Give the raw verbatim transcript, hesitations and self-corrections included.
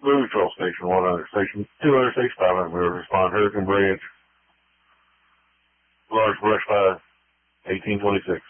Movie Patrol Station one hundred, Station two hundred, Station five hundred, we respond Hurricane Branch, large brush fire, eighteen twenty-six.